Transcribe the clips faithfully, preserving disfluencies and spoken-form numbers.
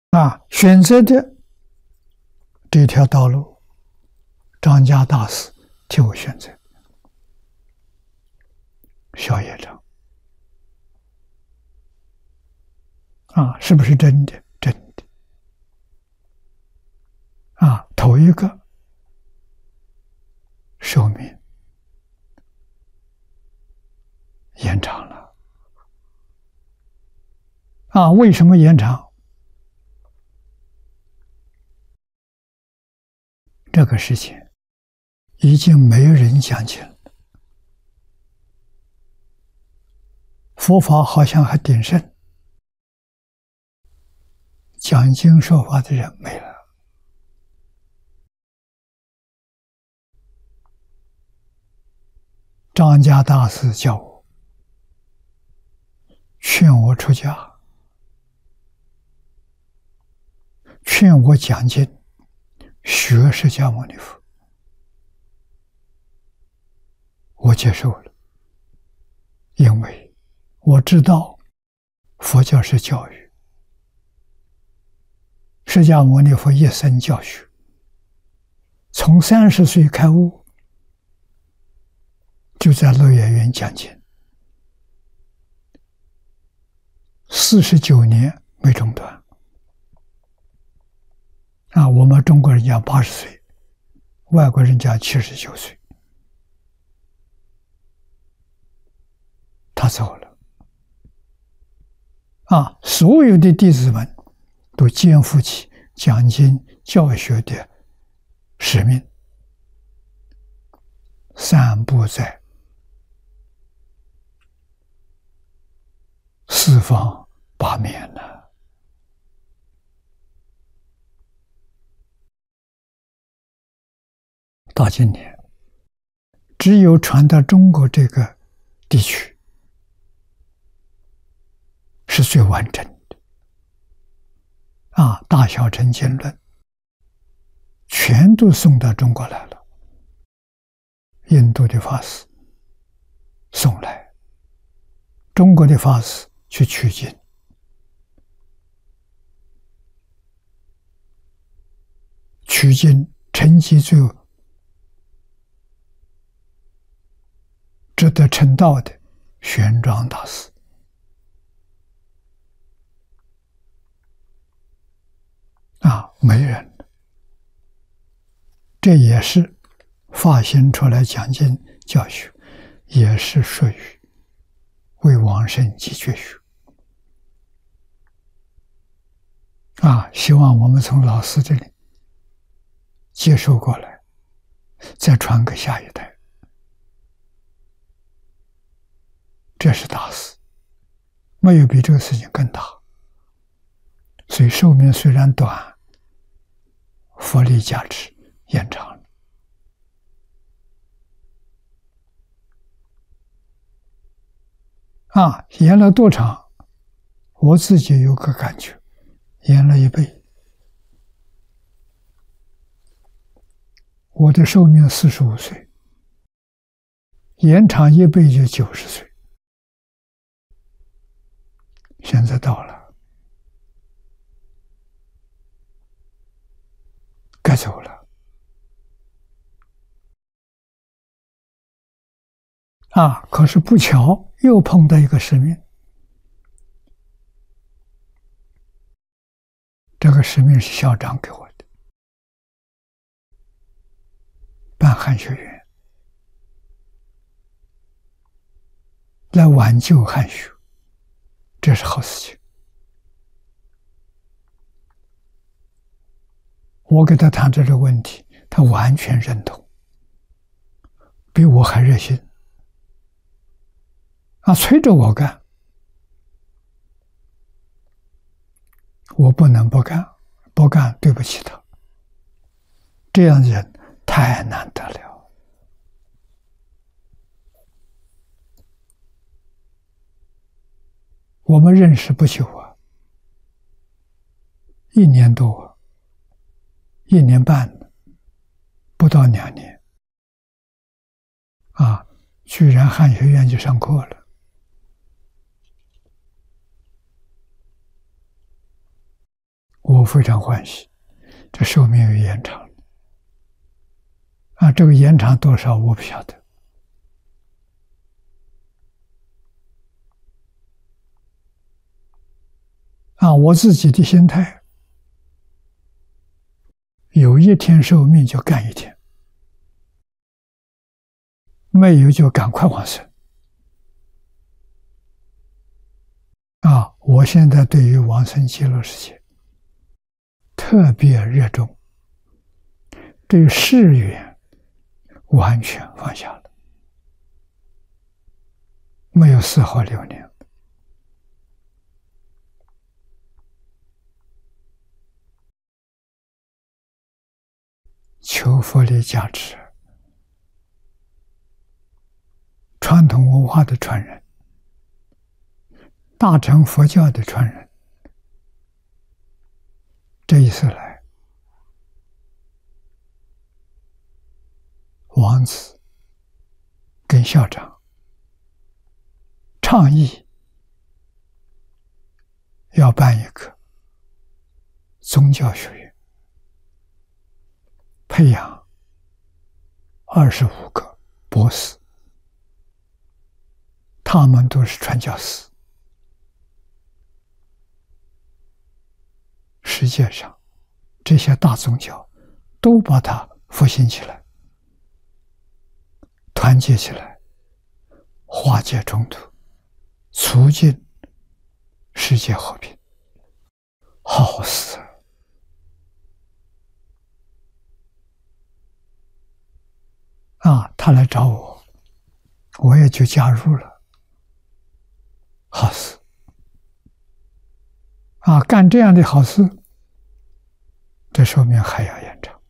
啊，选择的这条道路，张家大师替我选择，小业障啊，是不是真的？真的啊，头一个寿命延长了啊，为什么延长？这个事情已经没有人讲起了，佛法好像还鼎盛，讲经说法的人没了。张家大师叫我，劝我出家，劝我讲经，学释迦牟尼佛，我接受了，因为我知道佛教是教育，释迦牟尼佛一生教学，从三十岁开悟，就在乐园园讲经，四十九年没中断。啊，我们中国人讲八十岁，外国人讲七十九岁，他走了。啊，所有的弟子们都肩负起讲经教学的使命，散布在四方八面呢。到今年，只有传到中国这个地区是最完整的。啊，大小乘经论全都送到中国来了，印度的法师送来，中国的法师去取经。取经成绩最值得称道的玄奘大师，啊，没人了。这也是发心出来讲经教学，也是属于为往生及觉学。啊，希望我们从老师这里接受过来，再传给下一代。这是大事，没有比这个事情更大。所以寿命虽然短，佛力价值延长了。啊，延了多长？我自己有个感觉，延了一倍。我的寿命四十五岁，延长一倍就九十岁。现在到了，该走了。啊，可是不巧又碰到一个使命。这个使命是校长给我的，办汉学院，来挽救汉学。这是好事情。我跟他谈这个问题，他完全认同，比我还热心啊，催着我干，我不能不干，不干对不起他。这样的人太难得了。我们认识不久啊，一年多，一年半，不到两年，啊，居然汉学院就上课了。 我非常欢喜，这寿命又延长了。啊，这个延长多少我不晓得。啊，我自己的心态，有一天寿命就干一天，没有就赶快往生。啊，我现在对于往生极乐世界特别热衷，对世缘完全放下了，没有丝毫留恋。求佛的加持，传统文化的传人，大乘佛教的传人，这一次来，王子跟校长倡议要办一个宗教学院，培养二十五个博士，他们都是传教士。世界上这些大宗教都把它复兴起来，团结起来，化解冲突，促进世界和平，好事。啊，他来找我，我也就加入了，好事。啊，干这样的好事，这寿命还要延长。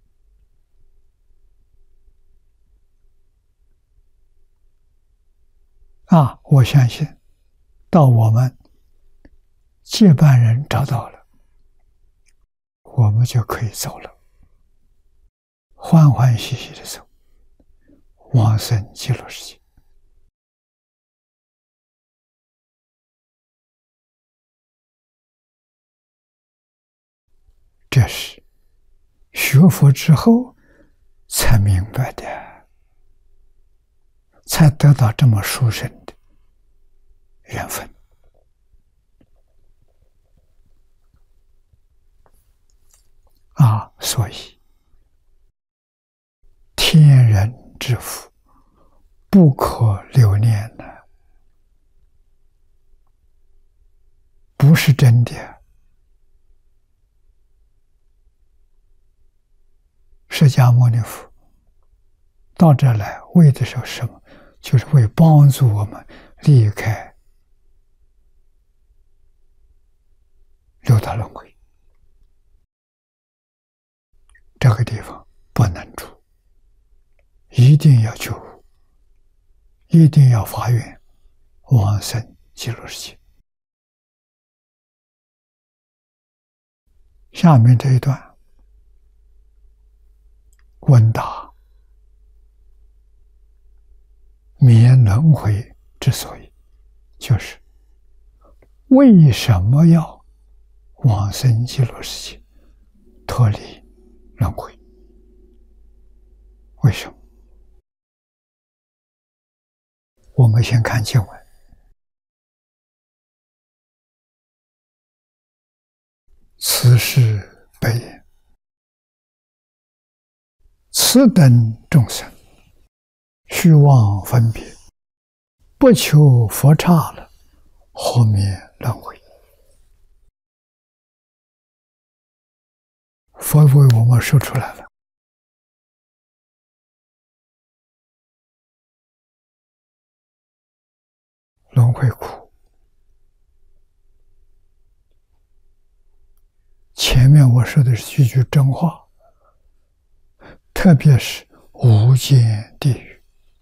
啊，我相信，到我们接班人找到了，我们就可以走了，欢欢喜喜的走，往生极乐世界。这是学佛之后才明白的，才得到这么殊胜的缘分。啊，所以天人之福不可留恋呢，不是真的。释迦牟尼佛到这来为的是什么？就是为帮助我们离开六道轮回。这个地方不能住，一定要觉悟，一定要发愿往生极乐世界。下面这一段问答灭轮回之所以，就是为什么要往生极乐世界，脱离轮回？为什么？我们先看经文。此是悲言，此等众生虚妄分别，不求佛刹了，何灭轮回？佛为我们说出来了。轮回苦，前面我说的是句句真话，特别是无间地狱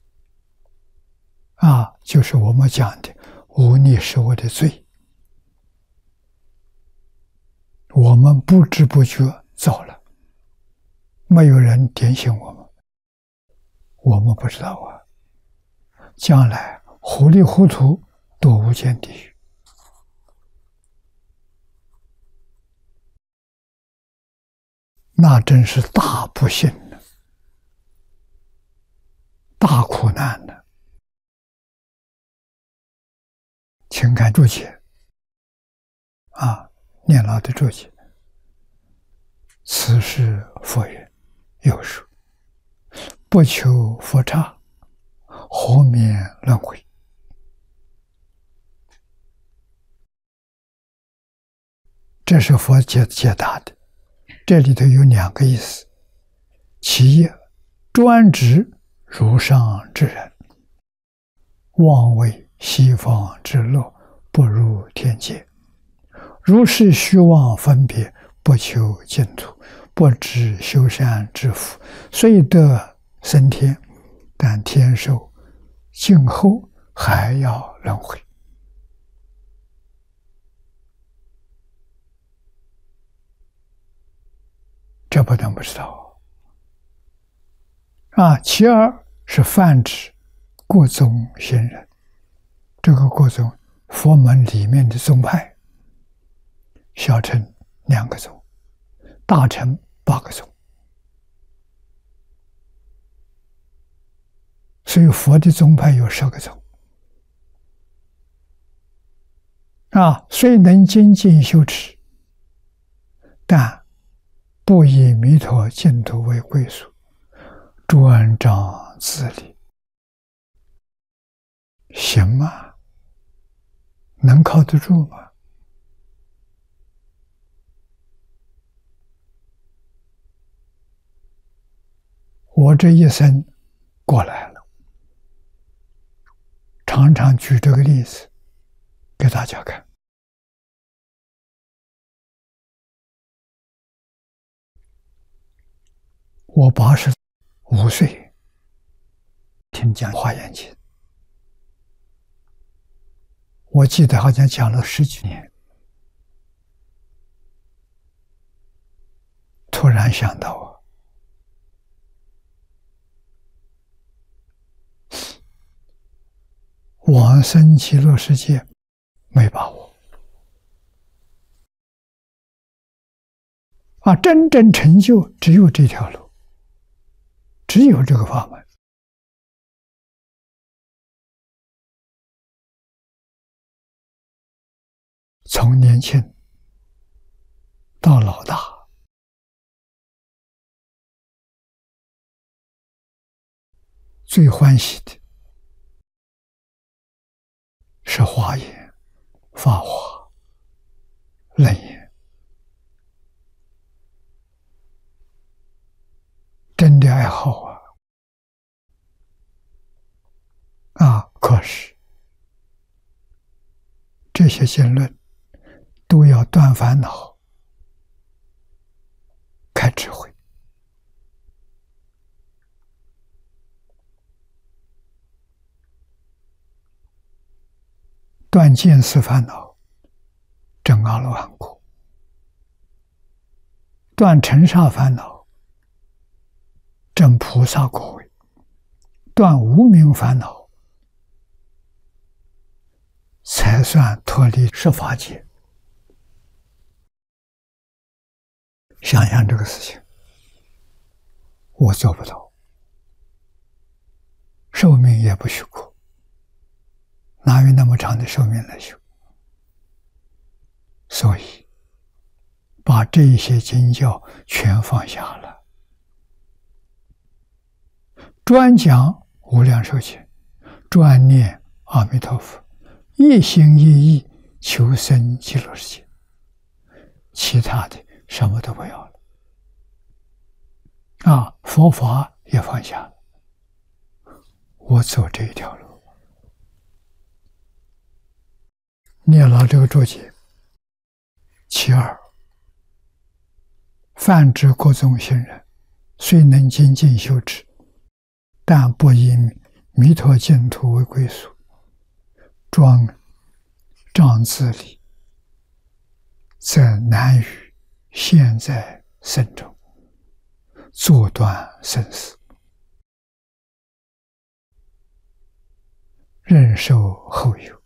啊，就是我们讲的无逆是我的罪，我们不知不觉走了，没有人点醒我们，我们不知道啊，将来糊里糊涂堕无间地狱。 那真是大不幸了，大苦难了。请看注解啊，念老的注解。此是佛言，有说不求佛刹，何免轮回？这是佛解解答的，这里头有两个意思。其一，专指如上之人，妄为西方之乐，不入天界，如是虚妄分别，不求净土，不知修善之福，虽得升天，但天寿静后还要轮回。这不能不知道啊！其二是泛指各宗行人，这个各宗佛门里面的宗派，小乘两个宗，大乘八个宗，所以佛的宗派有十个宗啊。虽能精进修持，但不以弥陀净土为归属，专掌自理，行吗？能靠得住吗？我这一生过来了，常常举这个例子给大家看。我八十五岁听讲《华严经》，我记得好像讲了十几年，突然想到啊，往生极乐世界没把握啊，真正成就只有这条路，只有这个法门。从年轻到老大，最欢喜的是华严、法华、楞严，真的爱好啊！啊，可是这些经论都要断烦恼、开智慧。断见思烦恼，证阿罗汉果；断尘沙烦恼，证菩萨果位；断无明烦恼，才算脱离十法界。想想这个事情，我做不到，寿命也不许过。哪有那么长的寿命来修？所以把这一些经教全放下了，专讲无量寿经，专念阿弥陀佛，一心一意求生极乐世界，其他的什么都不要了啊！佛法也放下了，我走这一条路。念了这个注解，其二，泛指各宗行人，虽能精进修持，但不以弥陀净土为归属，专仗自理，则难于现在生中阻断生死，任受后有。